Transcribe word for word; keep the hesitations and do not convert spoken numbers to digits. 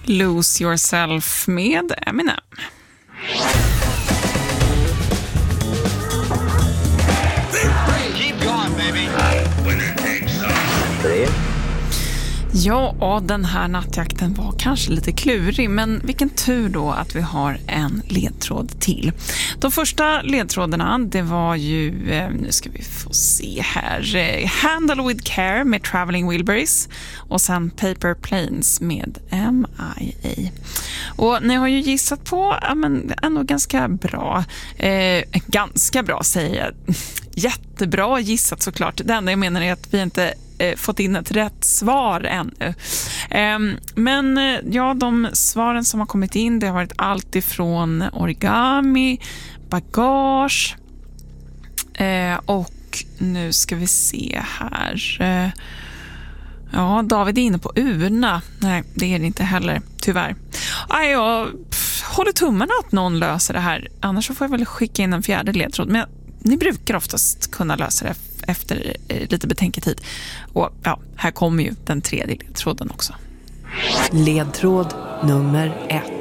Lose Yourself med Eminem. Keep going, baby. Ja, och den här nattjakten var kanske lite klurig, men vilken tur då att vi har en ledtråd till. De första ledtrådarna, det var ju, eh, nu ska vi få se här, eh, Handle with Care med Traveling Wilburys och sen Paper Planes med M I A. Och ni har ju gissat på, ja, men ändå ganska bra, eh, ganska bra säger jag, jättebra gissat såklart. Det enda jag menar är att vi inte fått in ett rätt svar ännu. Men ja, de svaren som har kommit in, det har varit allt ifrån origami, bagage och nu ska vi se här. Ja, David är inne på urna. Nej, det är det inte heller, tyvärr. Aj, jag håller tummarna att någon löser det här. Annars så får jag väl skicka in en fjärde ledtråd. Men ni brukar oftast kunna lösa det efter lite betänketid. Och ja, här kommer ju den tredje ledtråden också. Ledtråd nummer ett.